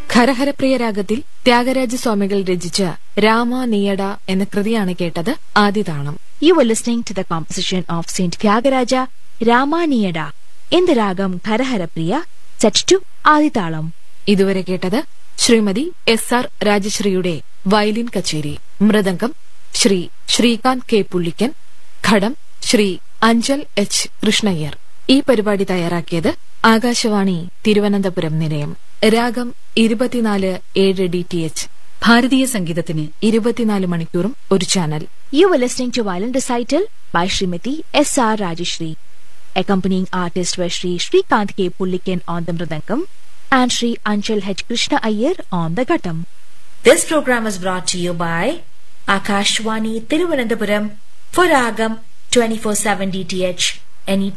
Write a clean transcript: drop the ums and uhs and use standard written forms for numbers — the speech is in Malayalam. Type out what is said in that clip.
ഖരഹരപ്രിയ രാഗത്തിൽ ത്യാഗരാജസ്വാമികൾ രചിച്ച രാമ നീയട എന്ന കൃതിയാണ് കേട്ടത്. ആദിതാളം. You were listening to the composition of Saint Tyagaraja Ramaniyada in the ragam Kharaharapriya set to Adithalam. ഇതുവരെ കേട്ടത് ശ്രീമതി SR രാജശ്രീയുടെ വയലിൻ കച്ചേരി. മൃദംഗം ശ്രീ ശ്രീകാന്ത് കെ പുള്ളിക്കൻ. ഘടം ശ്രീ അഞ്ചൽ H കൃഷ്ണയ്യർ. ഈ പരിപാടി തയ്യാറാക്കിയത് ആകാശവാണി തിരുവനന്തപുരം നിലയം. രാഗം 24/7 DTH. ഭാരതീയ സംഗീതത്തിന് 24 മണിക്കൂറും ഒരു channel. You were listening to violin recital by Srimati SR Rajeshri. Accompanying artists were Shri Shrikant K. Pullikan on the mridangam and Shri Anchal H. Krishna Iyer on the ghattam. This program was brought to you by Akashwani Tiruvananthapuram for Ragam 24/7 DTH. Anytime.